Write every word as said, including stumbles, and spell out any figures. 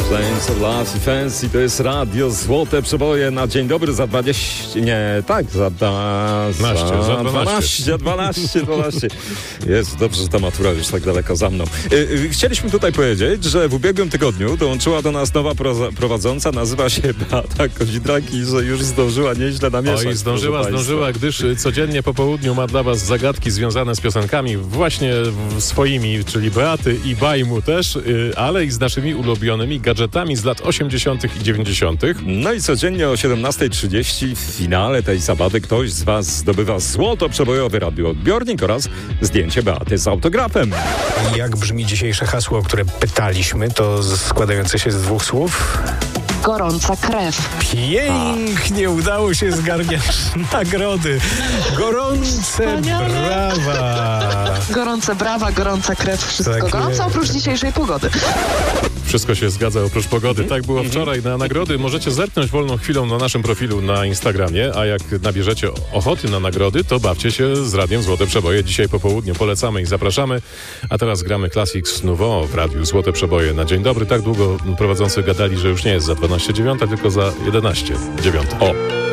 Flames of Love i Fancy to jest radio Złote Przeboje na dzień dobry za dwadzieścia, nie, tak, za, da, za, za dwanaście, dwanaście, dwanaście. Jest dobrze, że ta matura już tak daleko za mną. Chcieliśmy tutaj powiedzieć, że w ubiegłym tygodniu dołączyła do nas nowa prowadząca, nazywa się Beata Kozidrak i że już zdążyła nieźle namieszać. Oj, zdążyła, zdążyła, gdyż codziennie po południu ma dla was zagadki związane z piosenkami właśnie swoimi, czyli Beaty i Bajmu też, ale i z naszymi ulubionymi gadżetami z lat osiemdziesiątych i dziewięćdziesiątych. No i codziennie o siedemnasta trzydzieści w finale tej zabawy ktoś z was zdobywa złoto przebojowy radioodbiornik oraz zdjęcie Beaty z autografem. Jak brzmi dzisiejsze hasło, o które pytaliśmy, to składające się z dwóch słów? Gorąca krew. Pięknie udało się zgarniać nagrody. Gorące brawa. Gorące brawa, gorąca krew, wszystko Tak gorące jest. oprócz dzisiejszej pogody. Wszystko się zgadza oprócz pogody. Tak było wczoraj. Na nagrody możecie zerknąć wolną chwilą na naszym profilu na Instagramie, a jak nabierzecie ochoty na nagrody, to bawcie się z Radiem Złote Przeboje. Dzisiaj po południu polecamy i zapraszamy. A teraz gramy Classics Nouveau w Radiu Złote Przeboje na dzień dobry. Tak długo prowadzący gadali, że już nie jest za dwanaście dziewiąta, tylko za jedenaście dziewiąta. O!